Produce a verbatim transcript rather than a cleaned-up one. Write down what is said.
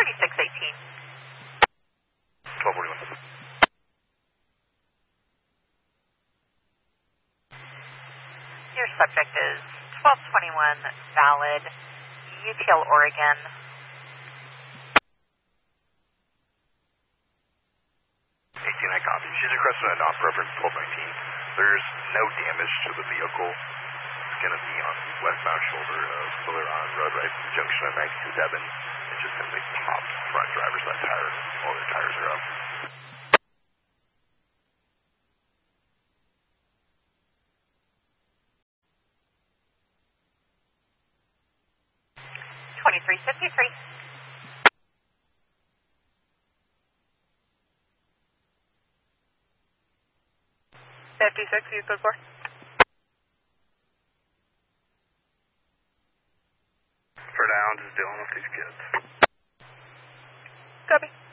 twenty-six eighteen. twelve forty-one. Your subject is twelve twenty-one valid, U T L, Oregon. eighteen, I copy. She's requesting a non-preference twelve nineteen. There's no damage to the vehicle. It's going to be on the westbound shoulder of Spiller Island Road, right at the junction of ninety-two Devon. It's just simply popped front driver's side tire. All their tires are up. twenty-three fifty-three. fifty-six, you said four. For now, I'm just dealing with these kids. Copy.